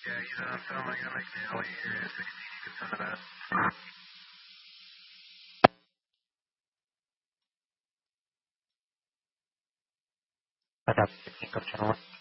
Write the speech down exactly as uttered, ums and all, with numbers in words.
Yeah, you know, tell him I gotta make the L E Area sixteen. You can send it out. Adaptive Channel.